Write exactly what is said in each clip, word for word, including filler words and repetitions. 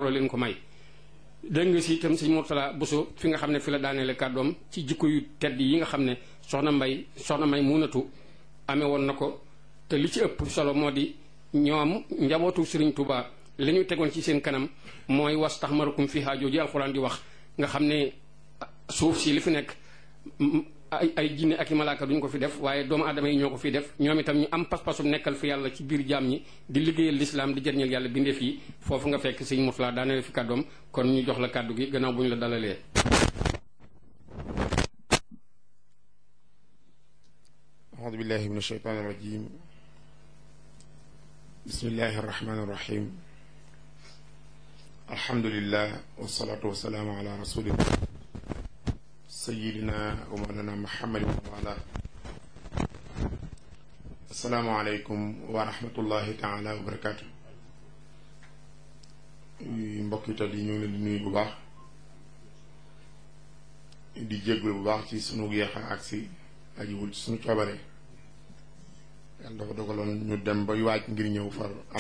loolu leen ko may. dégg nga si itam sëñ Mourtala Bousso fi nga xam ne fi la daaneele kàddoom ci jikko yu tedd yi nga xam ne soxna Mbay soxna May Munatu amee woon na ko te li ci ëpp solo moo di ñoom njabootu Sëriñ Tuubaa li ñu tegoon ci seen kanam mooy was tax marukum fi haajoo ji alxuraan di wax nga xam ne suuf si li fi nekk ay ay jinne ak i malaaka duñ ko fi def waaye doomu aadama yi ñoo ko fi def ñoom itam ñu am pas-pasu nekkal fi yàlla ci biir jaam ñi di liggéeyal lislaam di jëriñal yàlla bindeef yi foofu nga fekk sëñ Mourtala daaneel fi kàddoom kon ñu jox la kàddu gi gannaaw bu ñu la dalalee. aoudu billahi min ashaytaani rajim bismillahi arrahmani irrahim alhamdulillah wasalaatu wasalaamu ala rasulillah sayidina wa mawlana muhammadin wa ala assalaamu aleykum wa rahmatullahi taala wa barakatu mbokk yi tedd yi ñu ngi leen di nuyu bu baax di jéggul bu baax ci sunu yeexa ak si ajiwul ci sunu coobare yàlla dafa dogaloon ñu dem bay waaj ngir ñëw far am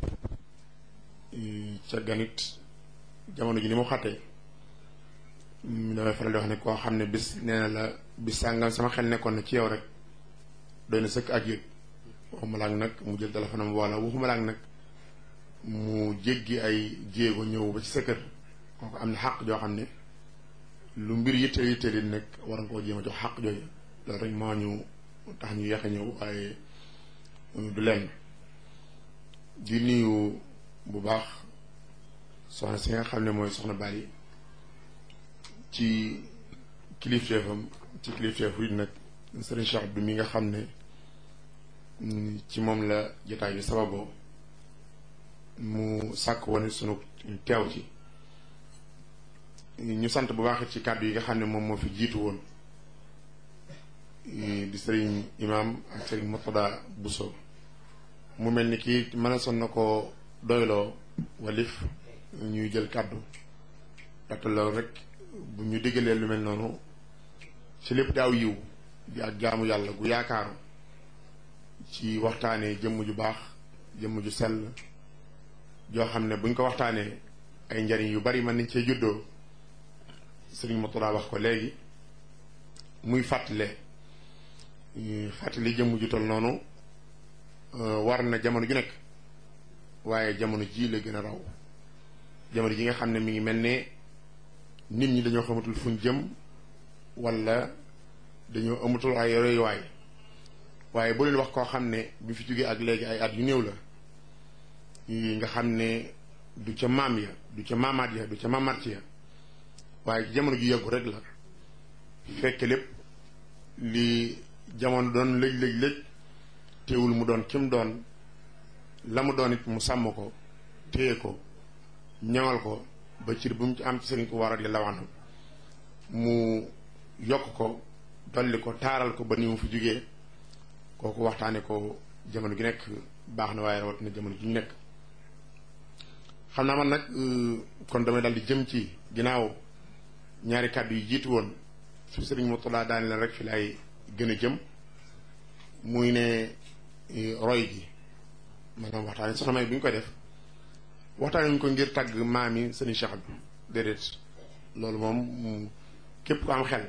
ca ganit jamono ji ni mu xattee damay faral di wax ne koo xam ne bis nee na la bis sàngam sama xel nekkoon na ci yow rek doy na sëkk ak yëg waxuma laak nag mu jël téléphone am wala waxuma laak nag mu jéggi ay jéego ñëw ba ci sa kër kooku am na xàq joo xam ne lu mbir yitteel yitteel yi nag war nga koo jéem a jox xàq jooju loolu rek moo ñu tax ñu yeexe ñëw waaye du lenn di nuyu bu baax soxna si nga xam ne mooy soxna Bali ci kilifteefam ci kilifteefu it nag sëriñ Cheikh Abdou mi nga xam ne ci moom la jotaay bi sababoo mu sàkk woon sunu teew ci ñu sant bu baax ci kàddu yi nga xam ne moom moo fi jiitu woon di sëriñ imam ak sëriñ Mourtada Bousso mu mel ni kii mën a son na ko doyloo walif ñuy jël kàddu ndaxte loolu rek bu ñu diggalee lu mel noonu ci lépp daaw yiw di ak jaamu yàlla gu yaakaaru ci waxtaanee jëmm ju baax jëmm ju sell joo xam ne buñ ko waxtaanee ay njariñ yu bari mën nañ cee juddoo sëriñ Mourtada wax ko léegi muy fàttale fàttali jëmm ju tol noonu war na jamono ju nekk waaye jamono ji la gën a raw jamono ji nga xam ne mi ngi mel ne nit ñi dañoo xamatul fuñ jëm wala dañoo amatul ay royuwaay waaye bu leen wax koo xam ne bi fi jógee ak léegi ay at yu néew la nga xam ne du ca maam ya du ca maamaat ya du ca maamaat ya waaye ci jamono ju yàggu rek la fekk lépp li jamono doon lëj lëj lëj teewul mu doon kim doon la mu doon it mu sàmm ko téye ko ñaŋal ko ba cir bu mu ci am ci sëriñ ko war radiyallahu anhu mu yokk ko dolli ko taaral ko ba ni mu fi jógee kooku waxtaane ko jamono gi nekk baax na waaye rawat na jamono gi ñu nekk xam naa man nag kon damay dal di jëm ci ginnaaw ñaari kàddu yi jiitu woon su sëriñ Mourtada daani la rek fi lay gën a jëm muy ne roy gi maanaam waxtaane soxna May bu ñu koy def waxtaane ñu ko ngir tàgg maam yi sëriñ Cheikh bi déedéet loolu moom képp ku am xel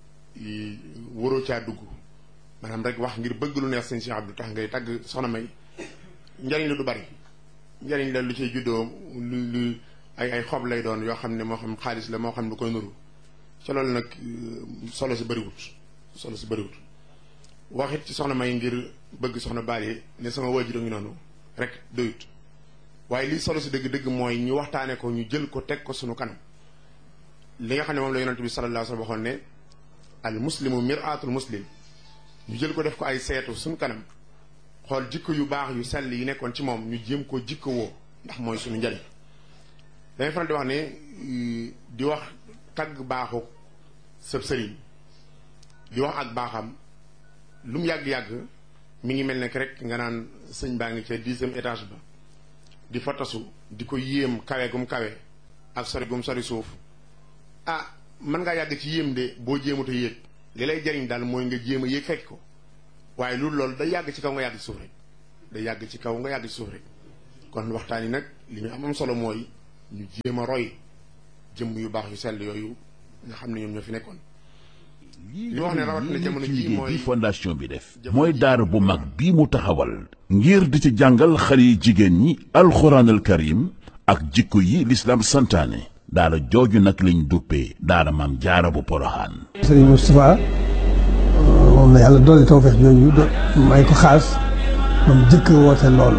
waroo caa dugg maanaam rek wax ngir bëgg lu neex sëriñ Cheikh Abdou tax ngay tàgg soxna May njariñ la du bari njariñ la lu cay juddoo lu lu ay ay xob lay doon yoo xam ne moo xam xaalis la moo xam lu koy nuru ca loolu nag solo si bëriwut solo si bëriwut waxit ci soxna May ngir bëgg soxna Bali ne sama waajur ngi noonu rek doyut waaye lii solo si dëgg-dëgg mooy ñu waxtaane ko ñu jël ko teg ko sunu kanam li nga xam ne moom la yonent bi sallallahu alayhi wa sallam waxoon ne al muslimu mir'atul muslim ñu jël ko def ko ay seetu sunu kanam xool jikko yu baax yu sell yi nekkoon ci moom ñu jéem ko jikko woo ndax mooy sunu njariñ dañuy faral di wax ne di wax tagg baaxu sëb sëriñ di wax ak baaxam lu mu yàgg-yàgg mi ngi mel ne rek nga naan sëñ baa ngi ca dixième étage ba di fa tasu di ko yéem kawe gum kawe ak sori gum sori suuf ah mën ngaa yàgg ci yéem de boo jéemut a yéeg li lay jariñ daal mooy nga jéem a yéeg fekk ko waaye loolu loolu day yàgg ci kaw nga yàgg ci suuf rek day yàgg ci kaw nga yàgg ci suuf rek kon waxtaan yi nag li ñu am am solo mooy ñu jéem a roy jëmm yu baax yu sell yooyu nga xam ne ñoom ñoo fi nekkoon. li wax ne rawatina jamono ji mooy fondation bi def mooy daara bu mag bii mu taxawal ngir di ci jàngal xale yi jigéen ñi alxuraanal karim ak jikko yi lislaam santaane. daara jooju nag lañ duppee daara Maam Jaara bu Poroxaan. Sëriñ Moustapha moom la yàlla doole tawfeex jooju do may ko xaas moom jëkk woote loolu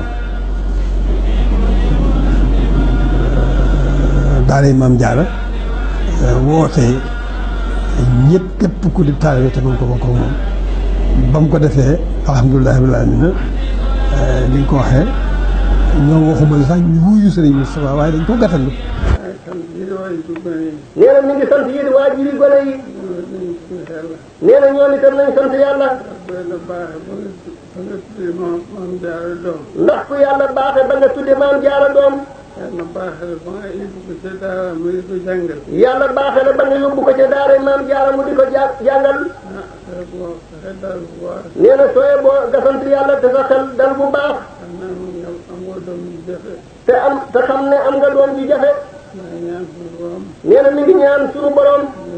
daara yi Maam Jaara woote ñëpp képp ku di taalibe te mën ko bokk moom ba mu ko defee alhamdulilah rabbil aalamiina li nga ko waxee ñoom waxuma la sax ñu wuyu Sëriñ Moustapha waaye dañ ko gàttal. nee na mi ngi sant yéen waajur yi gone yi nee na ñoom itam nañ sant yàlla ndax ku yàlla baaxe ba nga tudde Maam Jaara doom yàlla baaxe la ba nga yóbbu ko ca daara mu di ko jàngal yàlla baaxe la ba nga yóbbu ko ca daara Maam Jaara mu di ko jàngal nee na sooye boo nga sant yàlla te sa xel dal bu baax te am te xam ne am nga doom ji jafe nee na mi ngi ñaan suñu borom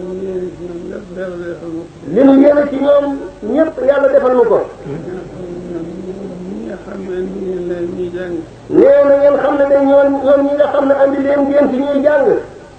li nu yéene ci ñoom ñëpp yàlla defal nu ko. nee na ngeen xam ne de ñoom ñoom ñi nga xam ne andi leen ngeen ci ñuy jàng.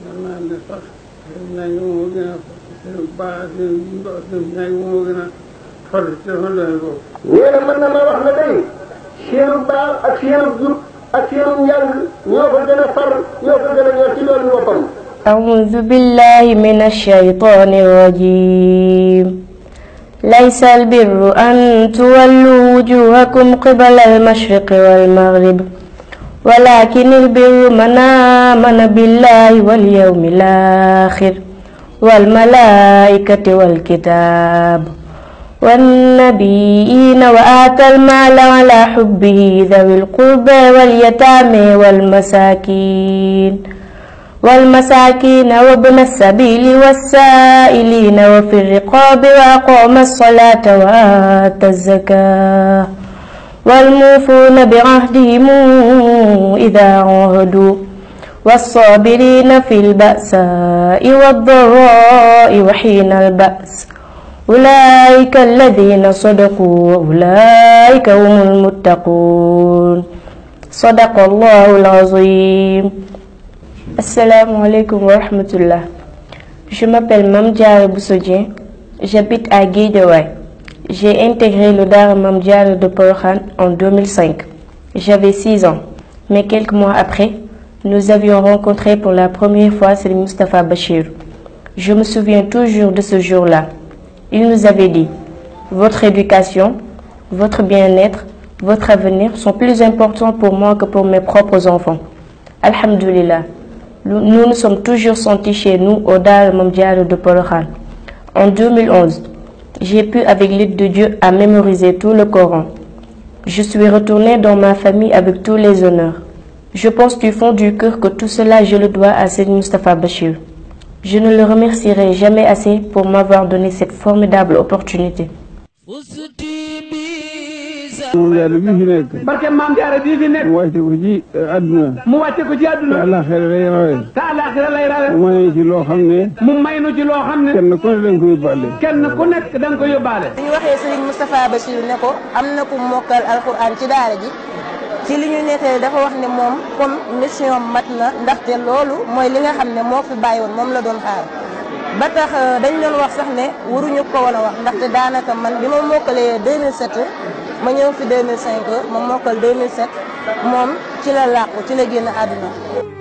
nee na mën na ma wax ne day seenu baax ak seenu jub ak seenu njàng ñoo ko gën a far ñoo ko gën a ñor ci loolu boppam. أعوذ بالله من الشيطان الرجيم ليس البر أن تولوا وجوهكم قبل المشرق والمغرب ولكن البر من آمن بالله واليوم الآخر والملائكة والكتاب والنبيين وآتى المال على حبه ذوي القربى واليتامى والمساكين والمساكين وابن السبيل والسائلين وفي الرقاب وأقام الصلاة وآتى الزكاة والموفون بعهدهم إذا عاهدوا والصابرين في البأساء والضراء وحين البأس أولئك الذين صدقوا وأولئك هم المتقون صدق الله العظيم. Assalamu alaikum wa rahmatullah. Je m'appelle Mame Diarra Bousso Dieng, j'habite à Guédiawaye. J'ai intégré le Daara Maam Jaara de Porokhane en deux mille cinq. J'avais six ans, mais quelques mois après, nous avions rencontré pour la première fois Serigne Moustapha Bachir. Je me souviens toujours de ce jour-là. Il nous avait dit: votre éducation, votre bien-être, votre avenir sont plus importants pour moi que pour mes propres enfants. Alhamdulillah. Nous nous sommes toujours sentis chez nous au Daara Maam Jaara de Porokhane. En deux mille onze, j'ai pu avec l'aide de Dieu à mémoriser tout le Coran. Je suis retournée dans ma famille avec tous les honneurs. Je pense du fond du cœur que tout cela je le dois à Serigne Moustapha Bachir. Je ne le remercierai jamais assez pour m'avoir donné cette formidable opportunité. Maam Jaara bii fi nekk. barke Maam Jaara bii fi nekk. mu wàcce ko ci àdduna. mu wàcce ko ci àdduna. te àllaaxira lay rawee. te àllaaxira lay rawee. mu may ci loo xam ne. mu may nu ci loo xam ne. kenn ku ne da nga ko yóbbaale. kenn ku nekk da nga ko yóbbaale. bu ñu waxee Serigne Moustapha Bachir ne ko am na ku mokkal alxuraan ci daara ji ci li ñu nekkee dafa wax ne moom comme mission mat na ndaxte loolu mooy li nga xam ne moo fi bàyyi woon moom la doon xaar. ba tax dañ doon wax sax ne waruñu ko woon a wax ndaxte daanaka man bi ma mokkalee deux mille sept ma ñëw fi deux mille cinq ma mokkal deux mille sept moom ci la làqu ci la génn àdduna.